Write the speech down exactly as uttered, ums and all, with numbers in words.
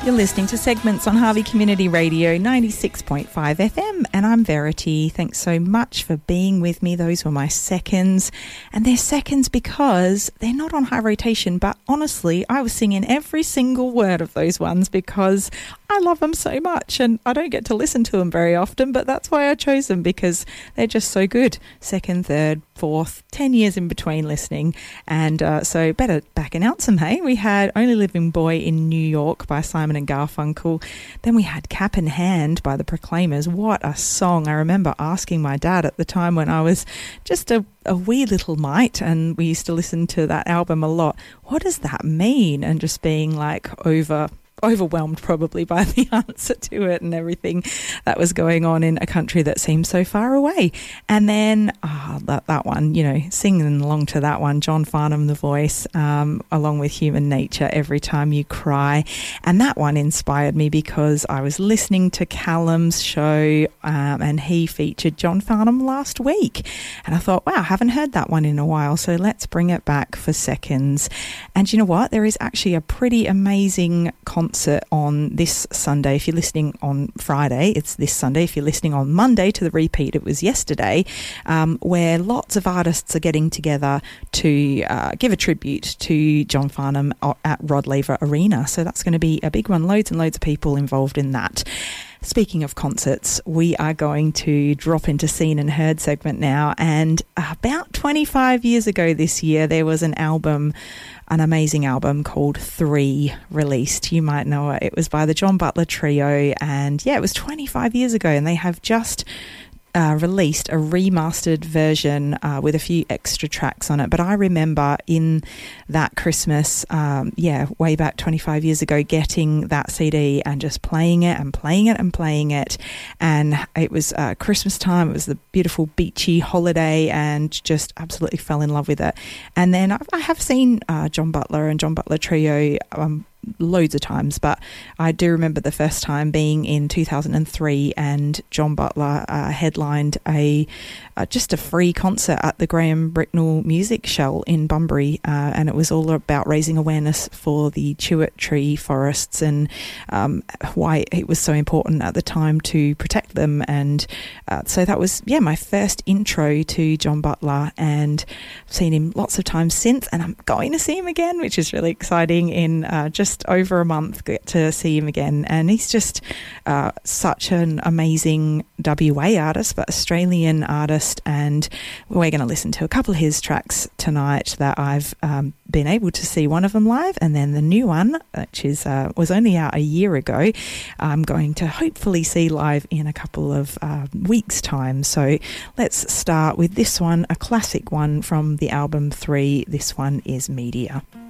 You're listening to Segments on Harvey Community Radio ninety-six point five F M, and I'm Verity. Thanks so much for being with me. Those were my seconds, and they're seconds because they're not on high rotation, but honestly, I was singing every single word of those ones because I love them so much, and I don't get to listen to them very often, but that's why I chose them, because they're just so good. Second, third, fourth, ten years in between listening, and uh, so better back announce them, hey? We had Only Living Boy in New York by Simon and Garfunkel. Then we had Cap in Hand by the Proclaimers. What a song. I remember asking my dad at the time when I was just a, a wee little mite, and we used to listen to that album a lot. What does that mean? And just being like over... overwhelmed probably by the answer to it and everything that was going on in a country that seemed so far away. And then oh, that, that one, you know, singing along to that one, John Farnham, The Voice, um, along with Human Nature, Every Time You Cry. And that one inspired me because I was listening to Callum's show um, and he featured John Farnham last week. And I thought, wow, I haven't heard that one in a while, so let's bring it back for seconds. And you know what? There is actually a pretty amazing concert on this Sunday. If you're listening on Friday, it's this Sunday. If you're listening on Monday to the repeat, it was yesterday, um, where lots of artists are getting together to uh, give a tribute to John Farnham at Rod Laver Arena. So that's going to be a big one. Loads and loads of people involved in that. Speaking of concerts, we are going to drop into Seen and Heard segment now. And about twenty-five years ago this year, there was an album, an amazing album called Three released. You might know it. It was by the John Butler Trio. And yeah, it was twenty-five years ago, and they have just Uh, released a remastered version uh, with a few extra tracks on it. But I remember in that Christmas, um, yeah, way back twenty-five years ago, getting that C D and just playing it and playing it and playing it. And it was uh, Christmas time. It was the beautiful beachy holiday, and just absolutely fell in love with it. And then I, I have seen uh, John Butler and John Butler Trio um, loads of times, but I do remember the first time being in two thousand three, and John Butler uh, headlined a uh, just a free concert at the Graham Bricknell Music Shell in Bunbury, uh, and it was all about raising awareness for the Chewett tree forests and um, why it was so important at the time to protect them. And uh, so that was yeah my first intro to John Butler, and I've seen him lots of times since, and I'm going to see him again, which is really exciting. In uh, just over a month, get to see him again, and he's just uh, such an amazing W A artist, but Australian artist, and we're going to listen to a couple of his tracks tonight that I've um, been able to see one of them live, and then the new one, which is uh, was only out a year ago, I'm going to hopefully see live in a couple of uh, weeks time. So let's start with this one, a classic one from the album Three. This one is Media.